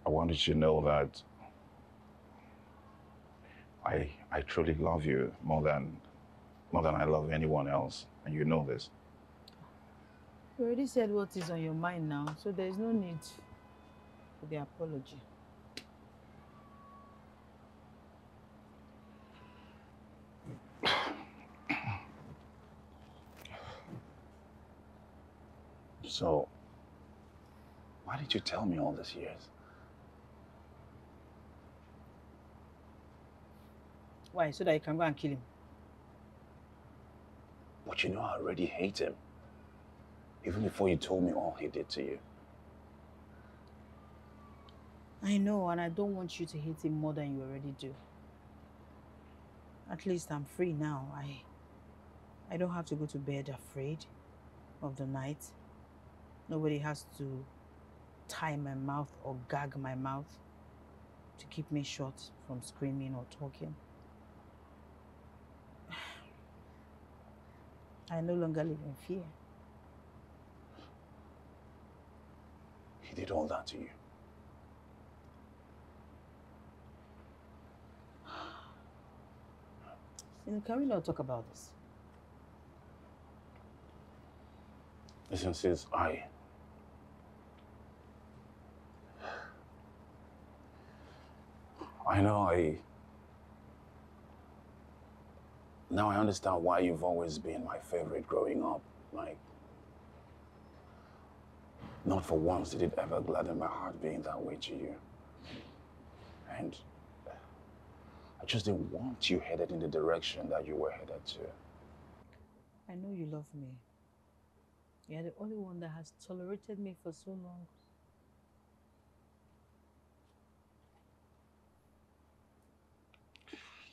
wanted you to know that I truly love you more than I love anyone else, and you know this. You already said what is on your mind now, so there is no need for the apology. So, why did you tell me all these years? Why? So that you can go and kill him. But you know I already hate him, even before you told me all he did to you. I know, and I don't want you to hate him more than you already do. At least I'm free now. I don't have to go to bed afraid of the night. Nobody has to tie my mouth or gag my mouth to keep me shut from screaming or talking. I no longer live in fear. He did all that to you. Can we not talk about this? Listen, sis, I know now I understand why you've always been my favorite growing up. Like, not for once did it ever gladden my heart being that way to you. And I just didn't want you headed in the direction that you were headed to. I know you love me. You're the only one that has tolerated me for so long.